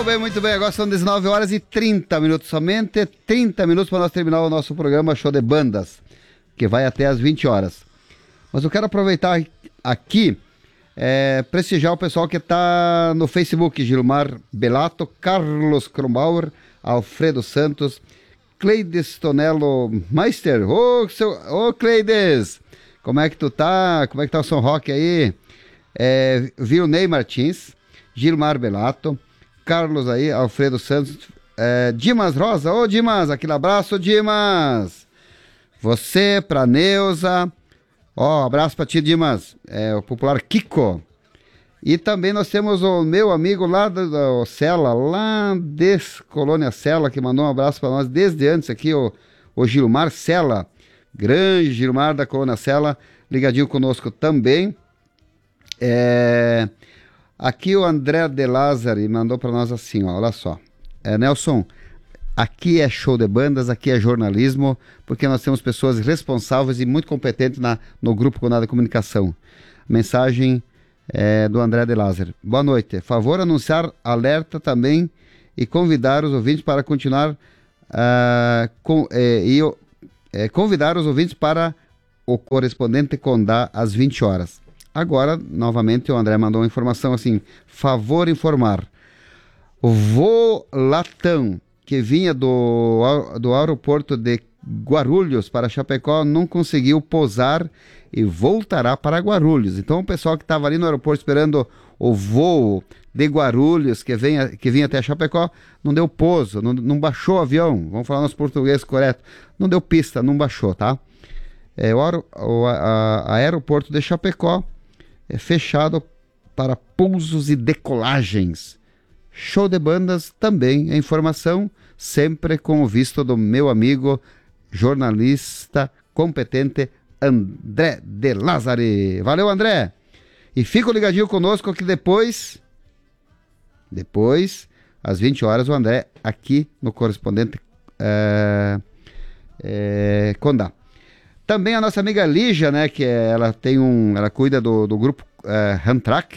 Muito bem. Agora são 19 horas e 30 minutos somente. 30 minutos para nós terminar o nosso programa Show de Bandas, que vai até às 20 horas. Mas eu quero aproveitar aqui, prestigiar o pessoal que está no Facebook: Gilmar Belato, Carlos Kronbauer, Alfredo Santos, Cleides Tonello Meister. Ô Cleides, como é que tu tá? Como é que tá o Som Rock aí? Vilney Martins, Gilmar Belato, Carlos aí, Alfredo Santos, Dimas Rosa. Ô Dimas, aquele abraço, Dimas. Você, pra Neuza. Abraço pra ti, Dimas. O popular Kiko. E também nós temos o meu amigo lá da Cela, lá de Colônia Cela, que mandou um abraço pra nós desde antes aqui, o Gilmar Cela. Grande Gilmar da Colônia Cela, ligadinho conosco também. Aqui o André de Lázari mandou para nós assim, olha só. Nelson, aqui é show de bandas, aqui é jornalismo, porque nós temos pessoas responsáveis e muito competentes no Grupo Condado de Comunicação. Mensagem do André de Lázari. Boa noite. Favor anunciar alerta também e convidar os ouvintes para continuar convidar os ouvintes para o correspondente Condá às 20 horas. Agora, novamente, o André mandou uma informação assim: favor informar. O voo Latam, que vinha do aeroporto de Guarulhos para Chapecó, não conseguiu pousar e voltará para Guarulhos. Então, o pessoal que estava ali no aeroporto esperando o voo de Guarulhos, que vinha até Chapecó, não deu pouso, não baixou o avião. Vamos falar nosso português correto. Não deu pista, não baixou, tá? O aeroporto de Chapecó é fechado para pousos e decolagens. Show de bandas também é informação, sempre com o visto do meu amigo jornalista competente André de Lázari. Valeu, André! E fica ligadinho conosco que depois, às 20 horas, o André aqui no correspondente Condá. Também a nossa amiga Lígia, né, que ela cuida do grupo Hamtrak,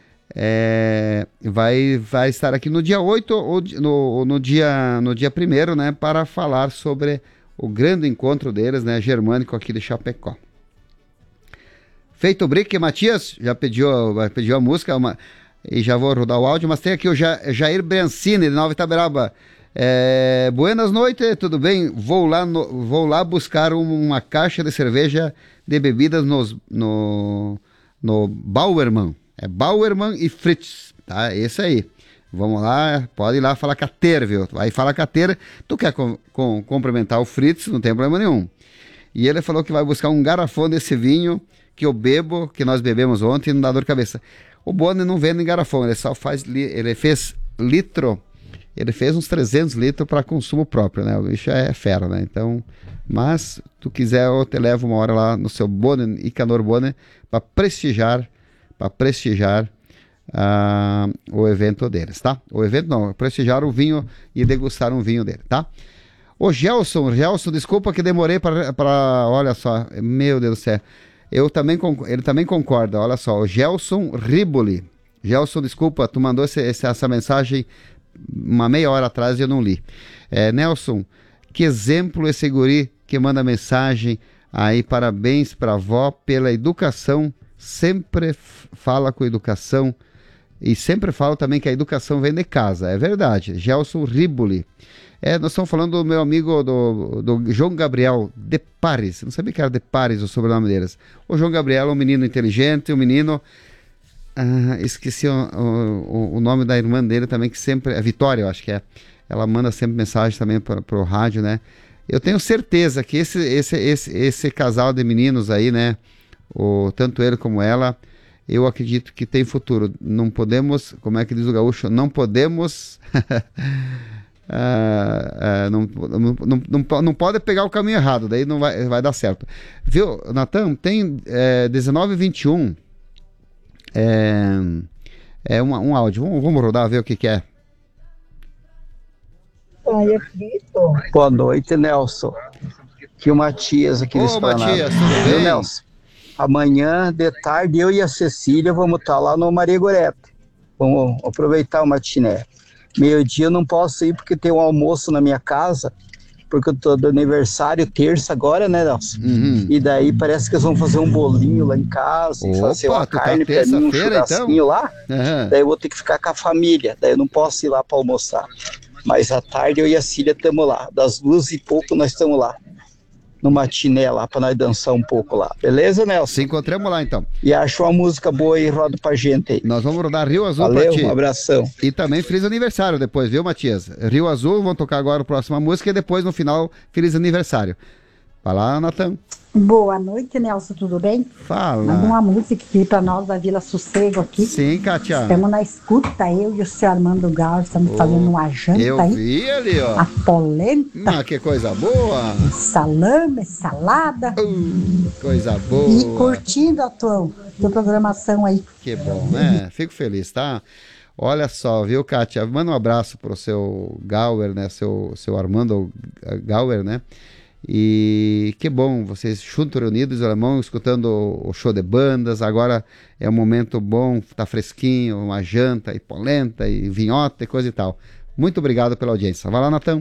vai estar aqui no dia 8 ou no dia 1º, né, para falar sobre o grande encontro deles, né, germânico aqui de Chapecó. Feito o brick, Matias, já pediu a música, e já vou rodar o áudio, mas tem aqui o Jair Brancini, de Nova Itaberaba. Buenas noites, tudo bem? Vou lá buscar uma caixa de cerveja de bebidas no Bauermann. Bauermann e Fritz, tá? Esse aí. Vamos lá, pode ir lá falar com a Ter, viu? Vai falar com a Ter. Tu quer cumprimentar o Fritz, não tem problema nenhum. E ele falou que vai buscar um garrafão desse vinho que eu bebo, que nós bebemos ontem, e não dá dor de cabeça. O Bonner não vende em garrafão, ele só faz, ele fez litro. Ele fez uns 300 litros para consumo próprio, né? O bicho é fera, né? Então, mas tu quiser, eu te levo uma hora lá no seu Bonner, Icanor Bonner, para prestigiar o evento deles, tá? O evento não, prestigiar o vinho e degustar um vinho dele, tá? O Gelson, desculpa que demorei para olha só, meu Deus do céu. Ele também concorda, olha só, o Gelson Riboli. Gelson, desculpa, tu mandou essa mensagem uma meia hora atrás e eu não li. Nelson, que exemplo esse guri que manda mensagem aí, parabéns pra avó pela educação, sempre fala com educação e sempre fala também que a educação vem de casa, é verdade. Gelson Riboli. Nós estamos falando do meu amigo do João Gabriel de Pares, não sabia que era de Pares o sobrenome deles. O João Gabriel é um menino inteligente, um menino... esqueci o nome da irmã dele também, que sempre... É Vitória, eu acho que é. Ela manda sempre mensagem também pro rádio, né? Eu tenho certeza que esse casal de meninos aí, né? Tanto ele como ela, eu acredito que tem futuro. Não podemos... Como é que diz o gaúcho? Não podemos... não pode pegar o caminho errado, daí não vai dar certo. Viu, Natan? Tem 19h21... um áudio. Vamos rodar, ver o que é. Boa noite, Nelson. Aqui o Matias aqui do Esplanada. Matias, tudo bem? Nelson? Amanhã de tarde eu e a Cecília vamos estar lá no Maria Gorete. Vamos aproveitar o matiné. Meio-dia eu não posso ir porque tem um almoço na minha casa, porque eu tô do aniversário terça agora, né, Nelson? E daí parece que eles vão fazer um bolinho lá em casa, e fazer uma carne pra mim, um churrasquinho então? Lá. Daí eu vou ter que ficar com a família, daí eu não posso ir lá pra almoçar. Mas à tarde eu e a Cília estamos lá, das 2h nós estamos lá. No matiné lá, pra nós dançar um pouco lá. Beleza, Nelson? Se encontramos lá, então. E acho uma música boa e roda pra gente aí. Nós vamos rodar Rio Azul. Valeu, pra ti. Um abração. E também feliz aniversário depois, viu, Matias? Rio Azul, vão tocar agora a próxima música e depois, no final, feliz aniversário. Vai lá, Natan. Boa noite, Nelson, tudo bem? Fala. Manda uma música aqui pra nós da Vila Sossego aqui. Sim, Kátia. Estamos na escuta, eu e o seu Armando Gal, estamos fazendo uma janta eu aí. Eu vi ali, ó. A polenta. Ah, que coisa boa. Salame, salada. Coisa boa. E curtindo a tua programação aí. Que bom, né? Fico feliz, tá? Olha só, viu, Kátia? Manda um abraço pro seu Gauer, né? Seu Armando Gauer, né? E que bom, vocês juntos reunidos, alemão, escutando o show de bandas. Agora é um momento bom, tá fresquinho, uma janta e polenta e vinhota e coisa e tal. Muito obrigado pela audiência. Vai lá, Natan.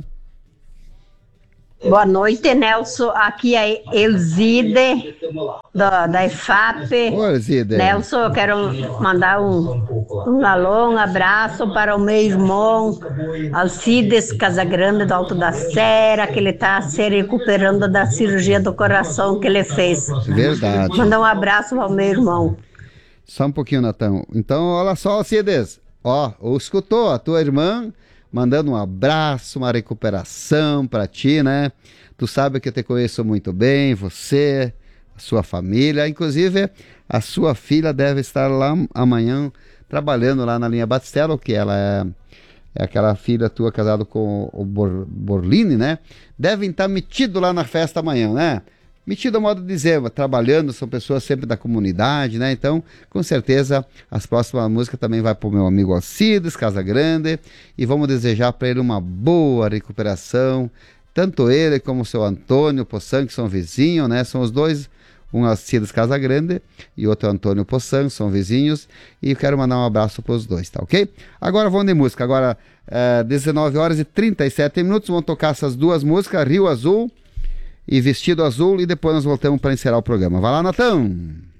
Boa noite, Nelson. Aqui é Elzide, da EFAP. Oi, Elzide. Nelson, eu quero mandar um alô, um abraço para o meu irmão Alcides Casagrande, do Alto da Serra, que ele está se recuperando da cirurgia do coração que ele fez. Verdade. Mandar um abraço ao meu irmão. Só um pouquinho, Natan. Então, olha só, Alcides. Ó, escutou a tua irmã mandando um abraço, uma recuperação para ti, né? Tu sabe que eu te conheço muito bem, você, a sua família, inclusive a sua filha deve estar lá amanhã trabalhando lá na linha Batistella, que ela é aquela filha tua casada com o Borlini, né? Devem estar metido lá na festa amanhã, né? Metido a modo de dizer, trabalhando, são pessoas sempre da comunidade, né? Então, com certeza, as próximas músicas também vai para o meu amigo Alcides Casagrande e vamos desejar para ele uma boa recuperação, tanto ele como o seu Antônio Poçan, que são vizinhos, né? São os dois, um Alcides Casagrande e outro Antônio Poçan, são vizinhos, e eu quero mandar um abraço para os dois, tá ok? Agora vamos de música, agora 19h37, vamos tocar essas duas músicas, Rio Azul e Vestido Azul, e depois nós voltamos para encerrar o programa. Vai lá, Natan!